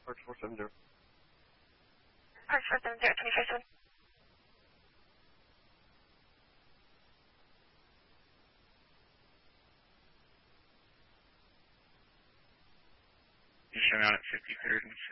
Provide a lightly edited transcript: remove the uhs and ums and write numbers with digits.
Parks 470. Parks 470, 25-7. You show me out at 53rd and